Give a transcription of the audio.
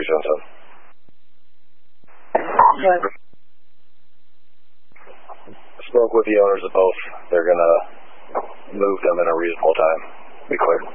Jensen. Right. Spoke with the owners of both. They're going to move them in a reasonable time. Be clear.